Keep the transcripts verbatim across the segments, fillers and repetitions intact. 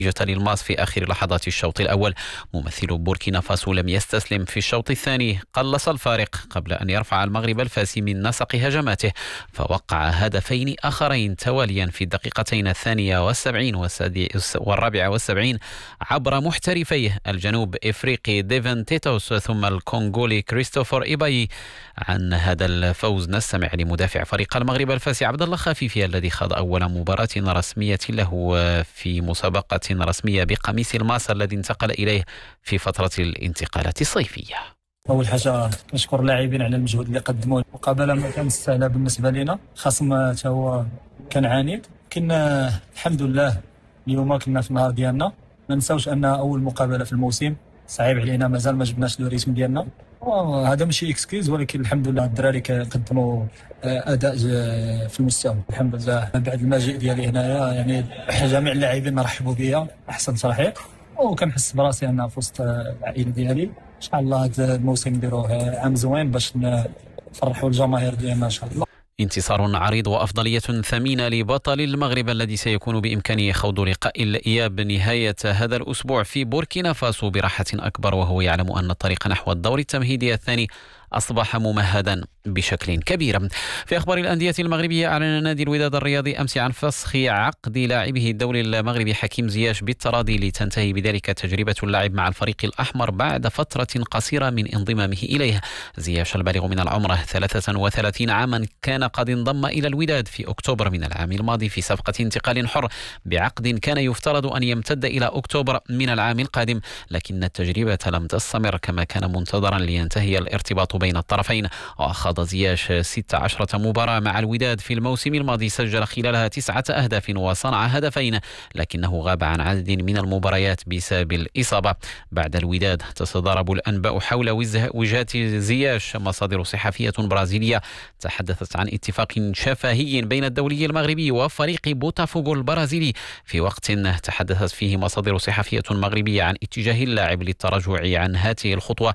للماس في آخر لحظات الشوط الأول. ممثل بوركينا فاسو لم يستسلم في الشوط الثاني، قلص الفارق قبل أن يرفع المغرب الفاسي من نسق هجماته، فوقع هدفين آخرين تواليا في الدقيقتين الثانية والسبعين والرابعة والسبعين عبر محترفيه الجنوب إفريقي ديفن تيتوس ثم الكونغولي كريستوفر إيباي. عن هذا الفوز نستمع لمدافع فريق المغرب الفاسي عبد الله خفيفي الذي خاض أول مباراة رسمية له في مسابقة رسمية بقميص الماس الذي انتقل إليه في فترة الانتقالات الصيفية. أول حاجة نشكر اللاعبين على المجهود اللي قدموه، مقابلة ما كانت سهلة بالنسبة لنا، خصم هو كان عنيد، كنا الحمد لله اليوم كنا في النهار ديالنا. ما نساوش أن أول مقابلة في الموسم صعيب علينا، مازال ما جبناش الريتم ديالنا، هذا ماشي اكسكيوز، ولكن الحمد لله الدراري قدموا اداء في المستوى الحمد لله. بعد المجيء ديالي هنايا يعني جميع اللاعبين رحبوا بيا احسن ترحيب، وكنحس براسي انا في وسط العائله ديالي. ان شاء الله هذا الموسم نديروه عام زوين باش نفرحوا الجماهير ديالنا ان شاء الله. انتصار عريض وأفضلية ثمينة لبطل المغرب الذي سيكون بإمكانه خوض لقاء الإياب نهاية هذا الأسبوع في بوركينا فاسو براحة أكبر، وهو يعلم أن الطريق نحو الدور التمهيدي الثاني أصبح ممهدا بشكل كبير. في أخبار الأندية المغربية، أعلن نادي الوداد الرياضي أمس عن فسخ عقد لاعبه الدولي المغربي حكيم زياش بالتراضي، لتنتهي بذلك تجربة اللاعب مع الفريق الأحمر بعد فترة قصيرة من انضمامه إليه. زياش البالغ من العمر ثلاثة وثلاثين عاما كان قد انضم إلى الوداد في أكتوبر من العام الماضي في صفقة انتقال حر بعقد كان يفترض أن يمتد إلى أكتوبر من العام القادم، لكن التجربة لم تستمر كما كان منتظرا لينتهي الارتباط بين الطرفين. وأخاض زياش ستة عشرة مباراة مع الوداد في الموسم الماضي، سجل خلالها تسعة أهداف وصنع هدفين، لكنه غاب عن عدد من المباريات بسبب الإصابة. بعد الوداد تتضارب الأنباء حول وجهات زياش. مصادر صحفية برازيلية تحدثت عن اتفاق شفهي بين الدولي المغربي وفريق بوتافوغو البرازيلي، في وقت تحدثت فيه مصادر صحفية مغربية عن اتجاه اللاعب للتراجع عن هذه الخطوة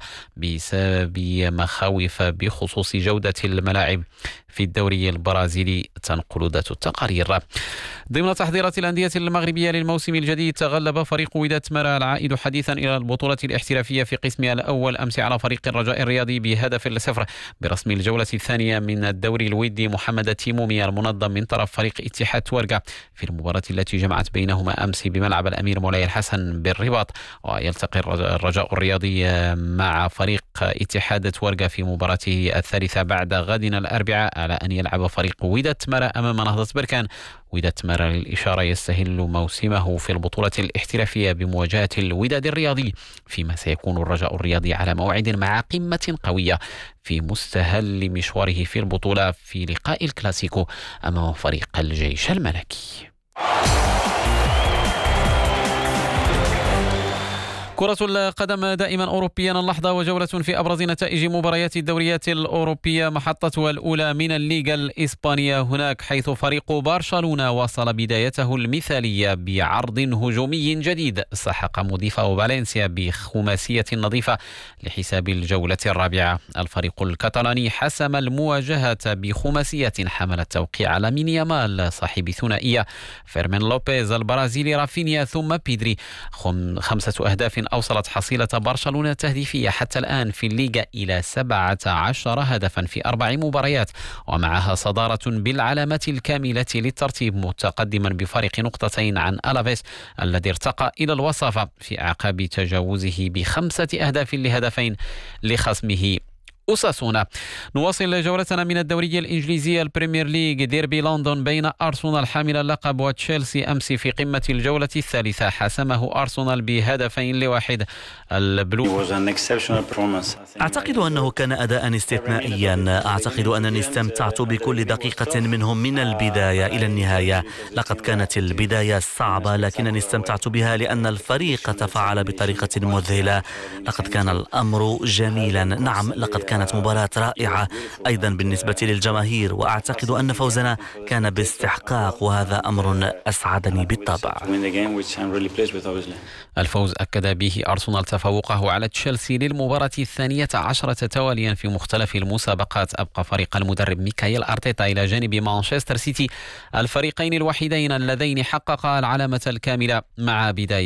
بسبب مخاوف بخصوص جودة الملاعب في الدوري البرازيلي، تنقل ذات التقارير. ضمن تحضيرات الأندية المغربية للموسم الجديد، تغلب فريق وداد تمارا العائد حديثا إلى البطولة الاحترافية في قسمها الأول أمس على فريق الرجاء الرياضي بهدف لصفر برسم الجولة الثانية من الدوري الودي محمد التيمومي المنظم من طرف فريق اتحاد تورقة في المباراة التي جمعت بينهما أمس بملعب الأمير مولاي الحسن بالرباط. ويلتقي الرجاء الرياضي مع فريق اتحاد تورقة في مباراته الثالثة بعد غدنا الأربعاء، على أن يلعب فريق وداد تمارا أمام نهضة بركان. وداد تمارا للإشارة يستهل موسمه في البطولة الاحترافية بمواجهة الوداد الرياضي، فيما سيكون الرجاء الرياضي على موعد مع قمة قوية في مستهل مشواره في البطولة في لقاء الكلاسيكو أمام فريق الجيش الملكي. كرة القدم دائما أوروبيا اللحظة، وجولة في أبرز نتائج مباريات الدوريات الأوروبية، محطتها الأولى من الليغا الإسبانية هناك، حيث فريق برشلونة وصل بدايته المثالية بعرض هجومي جديد سحق مضيفه فالنسيا بخماسية نظيفة لحساب الجولة الرابعة. الفريق الكتالاني حسم المواجهة بخماسية حملت توقيع لامين يامال صاحب ثنائية فيرمين لوبيز البرازيلي رافينيا ثم بيدري. خم خمسة أهداف أوصلت حصيلة برشلونة التهديفية حتى الآن في الليغا إلى سبعة عشر هدفا في أربع مباريات، ومعها صدارة بالعلامة الكاملة للترتيب، متقدما بفارق نقطتين عن ألافيس الذي ارتقى إلى الوصافة في أعقاب تجاوزه بخمسة أهداف لهدفين لخصمه أساسونا. نواصل جولتنا من الدوري الإنجليزي البريمير ليج. ديربي لندن بين أرسنال حامل اللقب وتشيلسي أمس في قمة الجولة الثالثة، حسمه أرسنال بهدفين لواحد. البلو أعتقد أنه كان أداء استثنائيا، أعتقد أنني استمتعت بكل دقيقة منهم من البداية إلى النهاية. لقد كانت البداية صعبة لكنني استمتعت بها لأن الفريق تفاعل بطريقة مذهلة. لقد كان الأمر جميلا، نعم لقد كان كانت مباراة رائعة أيضا بالنسبة للجماهير، وأعتقد أن فوزنا كان باستحقاق، وهذا أمر أسعدني بالطبع. الفوز أكد به أرسنال تفوقه على تشيلسي للمباراة الثانية عشرة تواليا في مختلف المسابقات. أبقى فريق المدرب ميكايل أرتيتا إلى جانب مانشستر سيتي الفريقين الوحيدين اللذين حققا العلامة الكاملة مع بداية